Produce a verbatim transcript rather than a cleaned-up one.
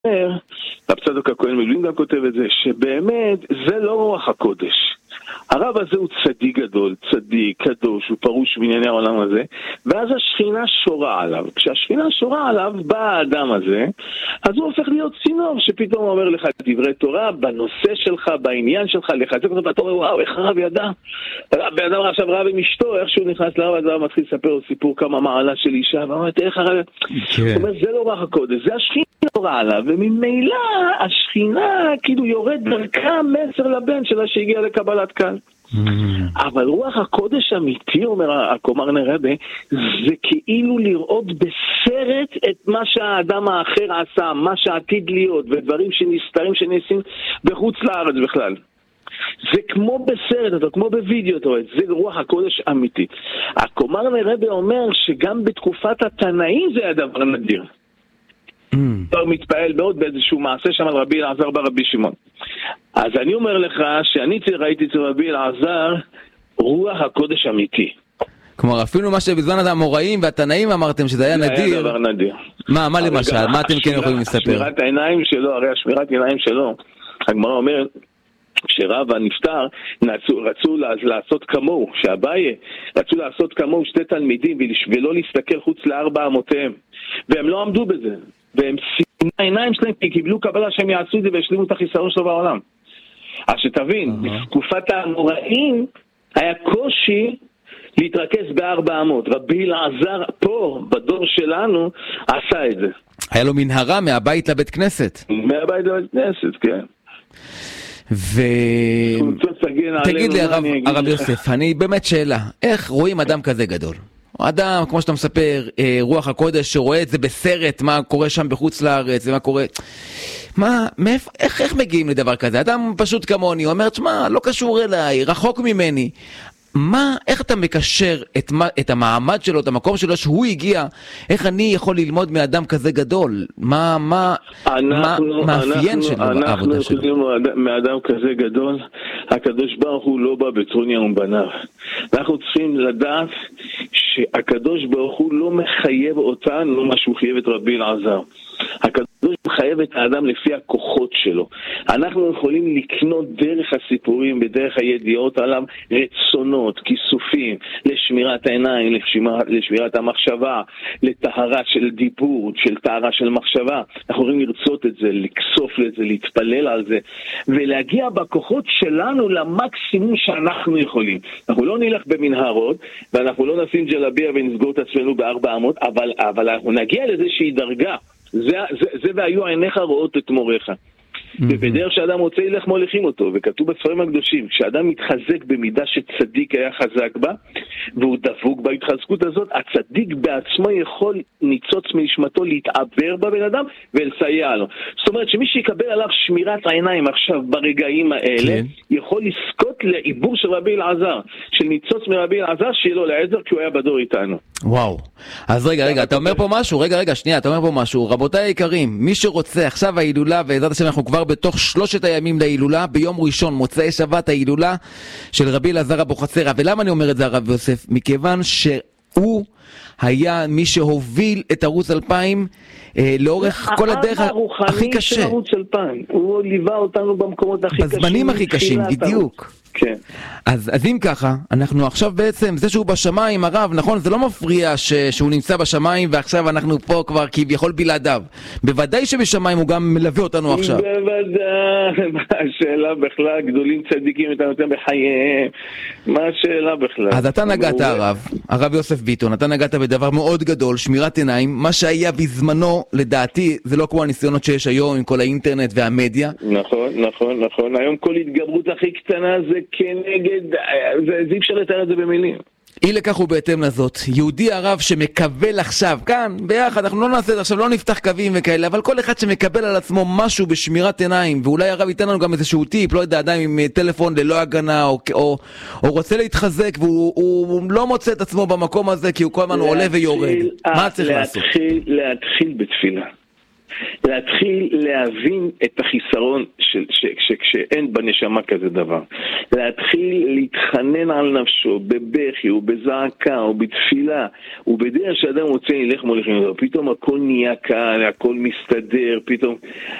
הפצדוק הכהן מלווין גם כותב את זה, שבאמת זה לא רוח הקודש. הרב הזה הוא צדיק גדול, צדיק, קדוש, הוא פרוש בענייני העולם הזה, ואז השכינה שורה עליו. כשהשכינה שורה עליו, בא האדם הזה, אז הוא הופך להיות צינור, שפתאום אומר לך דברי תורה, בנושא שלך, בעניין שלך, לחזק אותו, ואתה אומר, וואו, איך הרב ידע? בן אדם עכשיו רב עם אשתו, איך שהוא נכנס לרב, אז הרב מתחיל לספר לו סיפור כמה מעלה של אישה, ואומר, איך הרב... הוא אומר, זה לא רוח הקודש, זה השכינה שורה עליו, וממילא השכינה כאילו יורד דרכה מסר לבן שלה שהגיע לקבלת קהל. אבל רוח הקודש אמיתי, אומר הכומר נרבה, זה כאילו לראות בסרט את מה שהאדם האחר עשה, מה שעתיד להיות, ודברים שנסתרים שנעשים בחוץ לארץ בכלל. זה כמו בסרט, אתה כמו בווידאו, אתה רואה, זה רוח הקודש אמיתי. הכומר נרבה אומר שגם בתקופת התנאים זה היה דבר נדיר. כבר מתפעל מאוד באיזשהו מעשה שם על רבי אלעזר ברבי שמעון. אז אני אומר לך שאני ראיתי אצל רבי אלעזר רוח הקודש אמיתי. כלומר אפילו מה שבזמן המוראים והתנאים אמרתם שזה היה נדיר. זה היה דבר נדיר. מה, מה למשל? מה אתם כן יכולים לספר? שמירת העיניים שלו, הרי השמירת העיניים שלו, הגמרא אומרת כשרב הנפטר רצו, רצו לעשות כמוהו, שהבאי רצו לעשות כמוהו שתי תלמידים ולא להסתכל חוץ לארבע אמותיהם, והם לא עמדו בזה, והם סימנו העיניים שלהם כי קיבלו קבלה שהם יעשו את זה והשלימו את החיסרון שלו בעולם. אז שתבין, בתקופת האמוראים היה קושי להתרכז בארבע אמות. רבי אלעזר פה בדור שלנו עשה את זה, היה לו מנהרה מהבית לבית כנסת. מהבית לבית כנסת, כן. ו... תגיד לי הרב, הרב יוסף, אני באמת שאלה, איך רואים אדם כזה גדול? אדם, כמו שאתה מספר, רוח הקודש שרואה את זה בסרט, מה קורה שם בחוץ לארץ, ומה קורה... מה, מאיפ... איך, איך מגיעים לדבר כזה? אדם פשוט כמוני, אומר, תשמע, לא קשור אליי, רחוק ממני. מה, איך אתה מקשר את, מה, את המעמד שלו, את המקום שלו שהוא הגיע, איך אני יכול ללמוד מאדם כזה גדול? מה, מה, אנחנו, מה מאפיין שלו, אנחנו יכולים מאדם כזה גדול, הקדוש ברוך הוא לא בא בטרוניה ובניו. אנחנו צריכים לדעת שהקדוש ברוך הוא לא מחייב אותנו מה שהוא חייב את רבי אלעזר. הקדוש מחייב את האדם לפי הכוחות שלו. אנחנו יכולים לקנות דרך הסיפורים, בדרך הידיעות עליו, רצונות, כיסופים, לשמירת העיניים, לשמירת, לשמירת המחשבה, לטהרה של דיבור, של טהרה של מחשבה. אנחנו יכולים לרצות את זה, לקסוף לזה, להתפלל על זה, ולהגיע בכוחות שלנו למקסימום שאנחנו יכולים. אנחנו לא נלך במנהרות, ואנחנו לא נשים ג'לביה ונסגור את עצמנו בארבע אמות, אבל, אבל אנחנו נגיע לאיזושהי דרגה. זה, זה, זה והיו עיניך רואות את מורך. ובדרך שאדם רוצה ילך מוליכים אותו, וכתוב בספרים הקדושים, כשאדם מתחזק במידה שצדיק היה חזק בה, והוא דבוק בהתחזקות הזאת, הצדיק בעצמו יכול ניצוץ מנשמתו להתעבר בבן אדם ולסייע לו. זאת אומרת שמי שיקבל עליו שמירת העיניים עכשיו ברגעים האלה, כן. יכול לזכות לעיבור של רבי אלעזר, של ניצוץ מרבי אלעזר שיהיה לו לעזר, כי הוא היה בדור איתנו. וואו. אז רגע, רגע, אתה אומר פה משהו, רגע, רגע, שנייה, אתה אומר פה משהו. רבותיי היקרים, מי שרוצה עכשיו ההילולה, בעזרת השם אנחנו כבר בתוך שלושת הימים להילולה, ביום ראשון, מוצאי שבת ההילולה של רבי אלעזר אבוחצירא. ולמה אני אומר את זה הרב יוסף? מכיוון שהוא היה מי שהוביל את ערוץ אלפיים אה, לאורך כל הדרך הכי קשה. ערוץ אלפיים. הוא ליווה אותנו במקומות הכי קשים. בזמנים הכי קשים, בדיוק. כן. אז, אז אם ככה, אנחנו עכשיו בעצם, זה שהוא בשמיים, הרב, נכון, זה לא מפריע ש, שהוא נמצא בשמיים, ועכשיו אנחנו פה כבר כביכול בלעדיו. בוודאי שבשמיים הוא גם מלווה אותנו עכשיו. בוודאי, מה השאלה בכלל, גדולים צדיקים אתה נותן בחייהם, מה השאלה בכלל? אז אתה נגעת הרב, הרב יוסף ביטון, אתה נגעת בדבר מאוד גדול, שמירת עיניים, מה שהיה בזמנו, לדעתי, זה לא כמו הניסיונות שיש היום עם כל האינטרנט והמדיה. נכון, נכון, נכון, היום כל התגברות הכי קטנה זה כנגד, זה אי אפשר לתאר את זה במילים. אי לכך ובהתאם לזאת, יהודי הרב שמקבל עכשיו, כאן, ביחד, אנחנו לא נעשה את עכשיו, לא נפתח קווים וכאלה, אבל כל אחד שמקבל על עצמו משהו בשמירת עיניים, ואולי הרב ייתן לנו גם איזשהו טיפ, לא יודע, עדיין עם טלפון ללא הגנה, או, או, או רוצה להתחזק, והוא הוא לא מוצא את עצמו במקום הזה, כי הוא כל הזמן עולה ויורד. מה צריך לעשות? להתחיל, להתחיל בתפילה. להתחיל להבין את החיסרון של, ש, ש, שאין בנשמה כזה דבר. להתחיל להתחנן על נפשו בבכי ובזעקה ובתפילה ובדרך שאדם רוצה ילך מוליכים. פתאום הכל נהיה קל, הכל מסתדר, פתאום